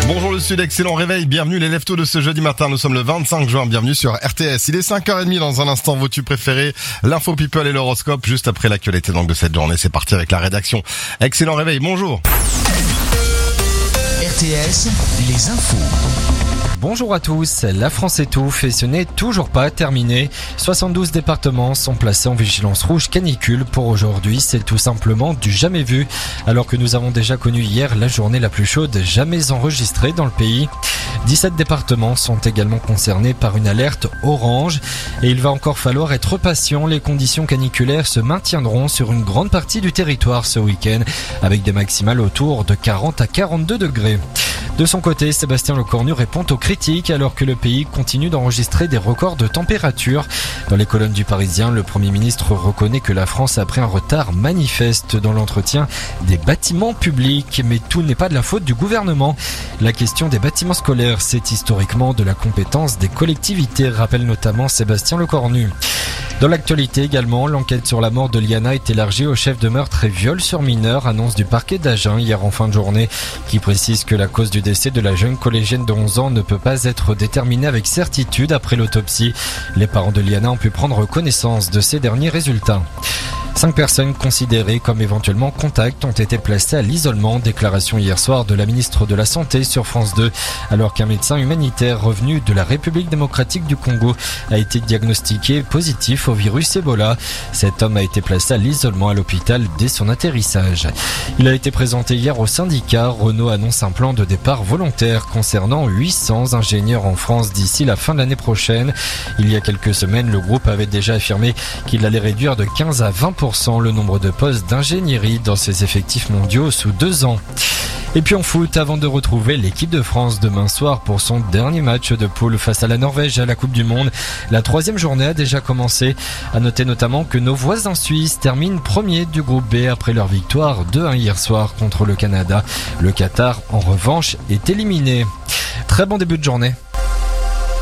Bonjour le Sud, excellent réveil, bienvenue les lève-tôt de ce jeudi matin, nous sommes le 25 juin, bienvenue sur RTS. Il est 5h30 dans un instant, vos tubes préférés, l'info people et l'horoscope, juste après l'actualité donc de cette journée, c'est parti avec la rédaction. Excellent réveil, bonjour. RTS, les infos. Bonjour à tous, la France étouffe et ce n'est toujours pas terminé. 72 départements sont placés en vigilance rouge canicule pour aujourd'hui. C'est tout simplement du jamais vu, alors que nous avons déjà connu hier la journée la plus chaude jamais enregistrée dans le pays. 17 départements sont également concernés par une alerte orange et il va encore falloir être patient. Les conditions caniculaires se maintiendront sur une grande partie du territoire ce week-end avec des maximales autour de 40 à 42 degrés. De son côté, Sébastien Lecornu répond aux critiques alors que le pays continue d'enregistrer des records de température. Dans les colonnes du Parisien, le Premier ministre reconnaît que la France a pris un retard manifeste dans l'entretien des bâtiments publics. Mais tout n'est pas de la faute du gouvernement. La question des bâtiments scolaires, c'est historiquement de la compétence des collectivités, rappelle notamment Sébastien Lecornu. Dans l'actualité également, l'enquête sur la mort de Liana est élargie au chef de meurtre et viol sur mineur, annonce du parquet d'Agen hier en fin de journée, qui précise que la cause du décès de la jeune collégienne de 11 ans ne peut pas être déterminée avec certitude après l'autopsie. Les parents de Liana ont pu prendre connaissance de ces derniers résultats. 5 personnes considérées comme éventuellement contacts ont été placées à l'isolement. Déclaration hier soir de la ministre de la Santé sur France 2, alors qu'un médecin humanitaire revenu de la République démocratique du Congo a été diagnostiqué positif au virus Ebola. Cet homme a été placé à l'isolement à l'hôpital dès son atterrissage. Il a été présenté hier au syndicat. Renault annonce un plan de départ volontaire concernant 800 ingénieurs en France d'ici la fin de l'année prochaine. Il y a quelques semaines, le groupe avait déjà affirmé qu'il allait réduire de 15 à 20% le nombre de postes d'ingénierie dans ses effectifs mondiaux sous 2 ans. Et puis en foot, avant de retrouver l'équipe de France demain soir pour son dernier match de poule face à la Norvège à la Coupe du Monde. La 3e journée a déjà commencé. À noter notamment que nos voisins suisses terminent premiers du groupe B après leur victoire 2-1 hier soir contre le Canada. Le Qatar, en revanche, est éliminé. Très bon début de journée.